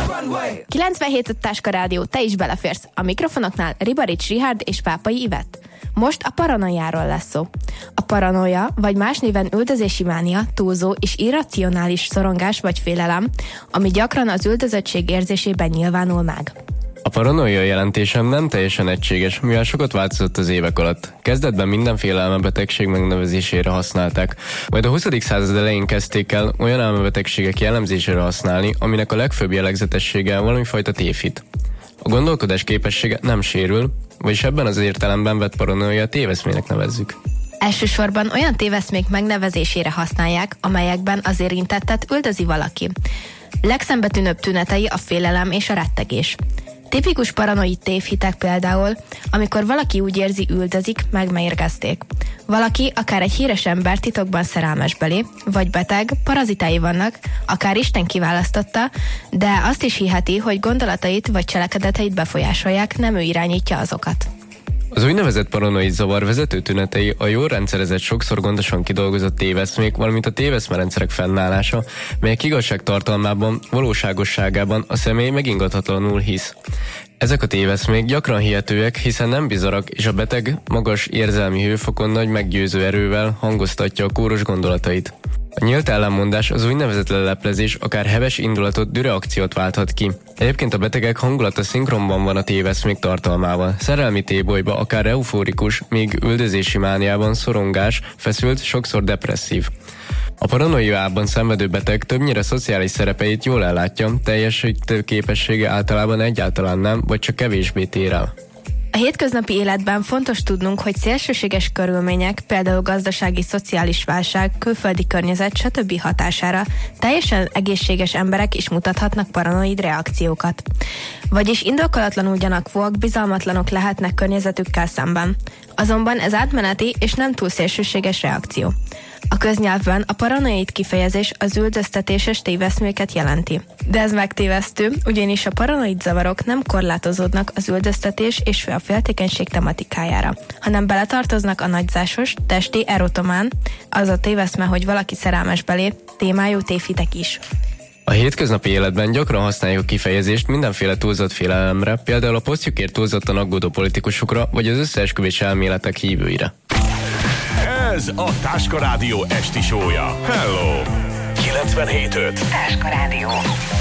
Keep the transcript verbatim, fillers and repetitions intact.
kilencvenhét Táska Rádió, te is beleférsz. A mikrofonoknál Ribarics Richárd és Pápai Ivett. Most a paranoiáról lesz szó. A paranoia, vagy más néven üldözési mánia, túlzó és irracionális szorongás vagy félelem, ami gyakran az üldözöttség érzésében nyilvánul meg. A paranoia jelentésem nem teljesen egységes, mivel sokat változott az évek alatt. Kezdetben mindenféle elmebetegség megnevezésére használták, majd a huszadik század elején kezdték el olyan elmebetegségek jellemzésére használni, aminek a legfőbb jellegzetessége valamifajta tévhit. A gondolkodás képessége nem sérül, vagyis ebben az értelemben vett paranoia téveszmének nevezzük. Elsősorban olyan téveszmék megnevezésére használják, amelyekben az érintettet üldözi valaki. Legszembetűnőbb tünetei a félelem és a rettegés. Tipikus paranoid tévhitek például, amikor valaki úgy érzi, üldözik, megmérgezték. Valaki, akár egy híres ember titokban szerelmes belé, vagy beteg, parazitái vannak, akár Isten kiválasztotta, de azt is hiheti, hogy gondolatait vagy cselekedeteit befolyásolják, nem ő irányítja azokat. Az úgynevezett paranoid zavar vezető tünetei a jól rendszerezett, sokszor gondosan kidolgozott téveszmék, valamint a téveszmerendszerek fennállása, melyek igazság tartalmában, valóságosságában a személy megingathatlanul hisz. Ezek a téveszmék gyakran hihetőek, hiszen nem bizarak, és a beteg magas érzelmi hőfokon nagy meggyőző erővel hangoztatja a kóros gondolatait. A nyílt ellenmondás, az úgynevezett leleplezés akár heves indulatot, düreakciót válthat ki. Egyébként a betegek hangulata szinkronban van a téveszmék tartalmával. Szerelmi tébolyba akár eufórikus, míg üldözési mániában szorongás, feszült, sokszor depresszív. A paranoiában szenvedő beteg többnyire szociális szerepeit jól ellátja, teljesítő képessége általában egyáltalán nem, vagy csak kevésbé tér el. A hétköznapi életben fontos tudnunk, hogy szélsőséges körülmények, például gazdasági, szociális válság, külföldi környezet, stb. Hatására teljesen egészséges emberek is mutathatnak paranoid reakciókat. Vagyis indokolatlanul gyanakvóak, bizalmatlanok lehetnek környezetükkel szemben. Azonban ez átmeneti és nem túl szélsőséges reakció. A köznyelvben a paranoid kifejezés az üldöztetéses téveszméket jelenti. De ez megtévesztő, ugyanis a paranoid zavarok nem korlátozódnak az üldöztetés és a féltékenység tematikájára, hanem beletartoznak a nagyzásos, testi erotomán, az a téveszme, hogy valaki szerelmes belé, témájú tévhitek is. A hétköznapi életben gyakran használjuk a kifejezést mindenféle túlzott félelemre, például a posztjukért túlzottan aggódó politikusokra, vagy az összeesküvés elméletek hívőire. Ez a Táska Rádió esti show-ja. Hello! kilencvenhét öt Táska Rádió.